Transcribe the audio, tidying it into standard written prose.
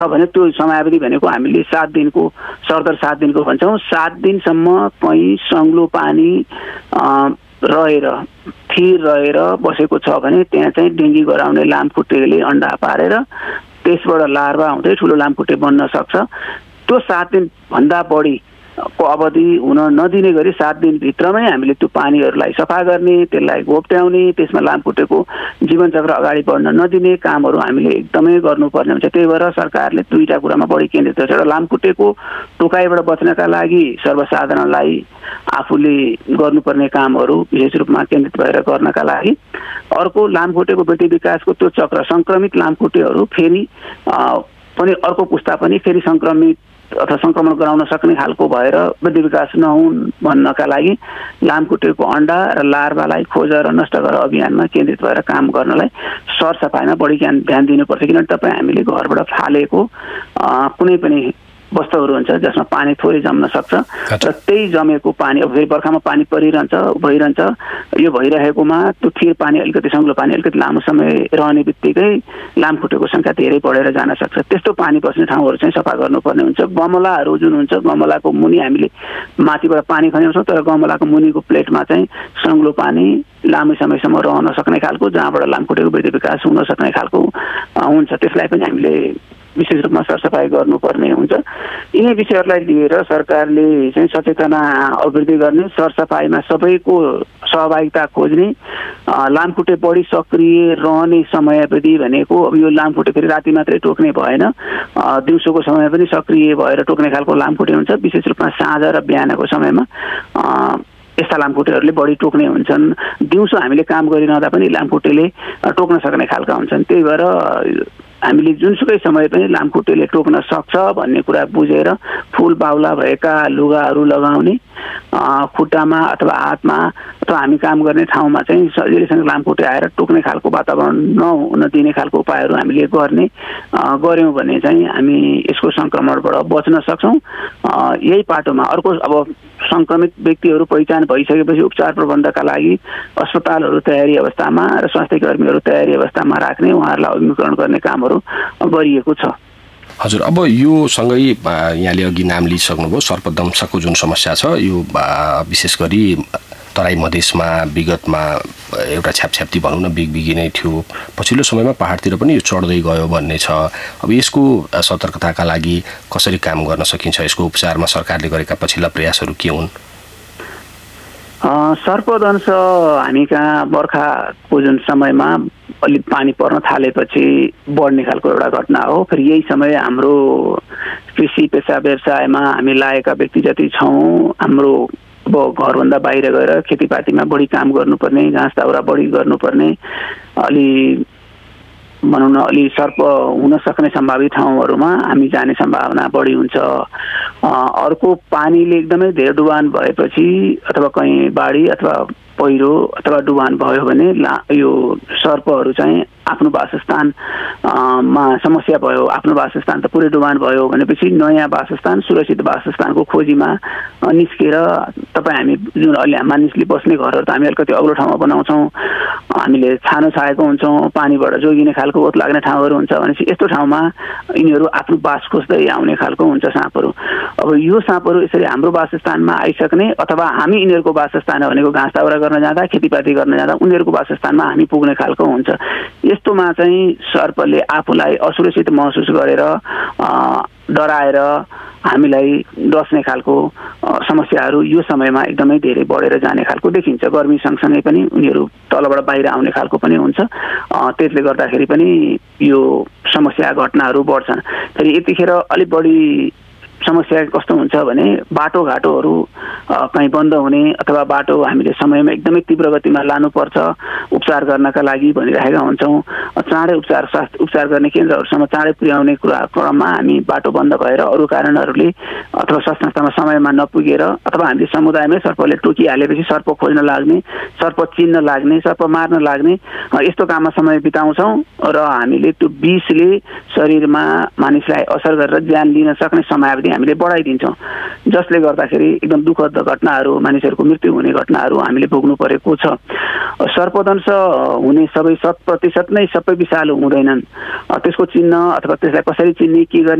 भने त्यो समयावधि भनेको हामीले 7 दिनको सरदर 7 दिनको भन्छौँ। 7 दिनसम्म कहीँ सङ्लो पानी रहेर थिर रहेर बसेको छ भने त्यहाँ चाहिँ डेङ्गी गराउने लामखुट्टेले अन्डा पारेर त्यसबाट लार्वा हुँदै ठुलो लामखुट्टे बन्न सक्छ। त्यो 7 दिनभन्दा बढी को अवधि हुन नदिने गरी 7 दिनभित्रमै हामीले त्यो पानीहरूलाई सफा गर्ने, त्यसलाई घोप्ट्याउने, त्यसमा लामखुट्टेको जीवनचक्र अगाडि बढ्न नदिने कामहरू हामीले एकदमै गर्नुपर्ने हुन्छ। त्यही भएर सरकारले दुईटा कुरामा बढी केन्द्रित छ। एउटा लामखुट्टेको टोकाइबाट बच्नका लागि सर्वसाधारणलाई आफूले गर्नुपर्ने कामहरू विशेष रूपमा केन्द्रित भएर गर्नका लागि, अर्को लामखुट्टेको वृद्धि विकासको त्यो चक्र सङ्क्रमित लामखुट्टेहरू फेरि पनि अर्को पुस्ता पनि फेरि सङ्क्रमित अथवा सङ्क्रमण गराउन सक्ने खालको भएर वृद्धि विकास नहुन् भन्नका लागि लामखुट्टेको अन्डा र लार्वालाई खोजेर नष्ट गरेर अभियानमा केन्द्रित भएर काम गर्नलाई सरसफाइमा बढी ध्यान दिनुपर्छ। किनभने तपाईँ हामीले घरबाट फालेको कुनै पनि वस्तुहरू हुन्छ जसमा पानी थोरै जम्न सक्छ र त्यही जमेको पानी अब फेरि बर्खामा पानी भइरहन्छ, यो भइरहेकोमा त्यो थिर पानी अलिकति सङ्लो पानी अलिकति लामो समय रहने बित्तिकै लामखुट्टेको सङ्ख्या धेरै बढेर जान सक्छ। त्यस्तो पानी बस्ने ठाउँहरू चाहिँ सफा गर्नुपर्ने हुन्छ। गमलाहरू जुन हुन्छ, गमलाको मुनि हामीले माथिबाट पानी खन्याउँछौँ तर गमलाको मुनिको प्लेटमा चाहिँ सङ्लो पानी लामो समयसम्म रहन सक्ने खालको, जहाँबाट लामखुट्टेको वृद्धि विकास हुन सक्ने खालको हुन्छ, त्यसलाई पनि हामीले विशेष रूपमा सरसफाइ गर्नुपर्ने हुन्छ। यिनै विषयहरूलाई लिएर सरकारले चाहिँ सचेतना अभिवृद्धि गर्ने, सरसफाइमा सबैको सहभागिता खोज्ने, लामखुट्टे बढी सक्रिय रहने समयावधि भनेको अब यो लामखुट्टे फेरि राति मात्रै टोक्ने भएन, दिउँसोको समय पनि सक्रिय भएर टोक्ने खालको लामखुट्टे हुन्छ। विशेष रूपमा साँझ र बिहानको समयमा यस्ता लामखुट्टेहरूले बढी टोक्ने हुन्छन्। दिउँसो हामीले काम गरिरहँदा पनि लामखुट्टेले टोक्न सक्ने खालका हुन्छन्। त्यही भएर हामीले जुनसुकै समय पनि लामखुट्टेले टोक्न सक्छ भन्ने कुरा बुझेर फुल बाहुला भएका लुगाहरू लगाउने, खुट्टामा अथवा हातमा अथवा हामी काम गर्ने ठाउँमा चाहिँ सजिलैसँग लामखुट्टे आएर टोक्ने खालको वातावरण नहुन दिने खालको उपायहरू हामीले गऱ्यौँ भने चाहिँ हामी यसको सङ्क्रमणबाट बच्न सक्छौँ। यही पाटोमा अर्को अब सङ्क्रमित व्यक्तिहरू पहिचान भइसकेपछि उपचार प्रबन्धका लागि अस्पतालहरू तयारी अवस्थामा र स्वास्थ्य कर्मीहरू तयारी अवस्थामा राख्ने, उहाँहरूलाई अभिमुखीकरण गर्ने कामहरू गरिएको छ। हजुर, अब यो सँगै यहाँले अघि नाम लिइसक्नुभयो सर्पदंशको जुन समस्या छ, यो विशेष गरी तराई मधेसमा विगतमा एउटा छ्यापछ्याप्ती भनौँ न बिगबिगी नै थियो, पछिल्लो समयमा पहाडतिर पनि यो चढ्दै गयो भन्ने छ। अब यसको सतर्कताका लागि कसरी काम गर्न सकिन्छ, यसको उपचारमा सरकारले गरेका पछिल्ला प्रयासहरू के हुन्? सर्पदंश हामी कहाँ बर्खाको जुन समयमा अलिक पानी पर्न थालेपछि बढ्ने खालको एउटा घटना हो। फेरि यही समय हाम्रो कृषि पेसा व्यवसायमा हामी लागेका व्यक्ति जति छौँ, हाम्रो अब घरभन्दा बाहिर गएर खेतीपातीमा बढी काम गर्नुपर्ने, घाँस दाउरा बढी गर्नुपर्ने, अलि भनौँ न अलि सर्प हुन सक्ने सम्भावित ठाउँहरूमा हामी जाने सम्भावना बढी हुन्छ। अर्को पानीले एकदमै धेरै डुबान भएपछि अथवा कहीँ बाढी अथवा पहिरो अथवा डुबान भयो भने यो सर्पहरू चाहिँ आफ्नो वासस्थानमा समस्या भयो, आफ्नो वासस्थान त पुरै डुबान भयो भनेपछि नयाँ वासस्थान सुरक्षित वासस्थानको खोजीमा निस्केर तपाईँ हामी जुन अहिले मानिसले बस्ने घरहरू त हामी अलिकति अग्लो ठाउँमा बनाउँछौँ, हामीले छानो छाएको हुन्छौँ, पानीबाट जोगिने खालको ओत लाग्ने ठाउँहरू हुन्छ भनेपछि यस्तो ठाउँमा यिनीहरू आफ्नो बास खोज्दै आउने खालको हुन्छ साँपहरू। अब यो साँपहरू यसरी हाम्रो वासस्थानमा आइसक्ने अथवा हामी यिनीहरूको वासस्थान भनेको घाँस दाउरा गर्न जाँदा खेतीपाती गर्न जाँदा उनीहरूको वासस्थानमा हामी पुग्ने खालको हुन्छ। यस्तोमा चाहिँ सर्पले आफूलाई असुरक्षित महसुस गरेर डराएर हामीलाई डस्ने खालको समस्याहरू यो समयमा एकदमै धेरै बढेर जाने खालको देखिन्छ। गर्मी सँगसँगै पनि उनीहरू तलबाट बाहिर आउने खालको पनि हुन्छ, त्यसले गर्दाखेरि पनि यो समस्या घटनाहरू बढ्छन्। फेरि यतिखेर अलिक बढी समस्या कस्तो हुन्छ भने बाटोघाटोहरू कहीँ बन्द हुने अथवा बाटो हामीले समयमा एकदमै तीव्र गतिमा लानुपर्छ उपचार गर्नका लागि भनिरहेका हुन्छौँ। चाँडै उपचार गर्ने केन्द्रहरूसम्म चाँडै पुर्याउने क्रममा हामी बाटो बन्द भएर अरू कारणहरूले अथवा स्वास्थ्य संस्थामा समयमा नपुगेर अथवा हामीले समुदायमै सर्पले टोकिहालेपछि सर्प खोज्न लाग्ने, सर्प चिन्न लाग्ने, सर्प मार्न लाग्ने यस्तो काममा समय बिताउँछौँ र हामीले त्यो विषले शरीरमा मानिसलाई असर गरेर ज्यान लिन सक्ने समयावधि हामीले बढाइदिन्छौँ, जसले गर्दाखेरि एकदम दुःखद घटनाहरू, मानिसहरूको मृत्यु हुने घटनाहरू हामीले भोग्नु परेको छ। सर्पदंश हुने सबै 100% नै सबै विषालु हुँदैनन्। त्यसको चिन्ह अथवा त्यसलाई कसरी चिन्ने, के गर्ने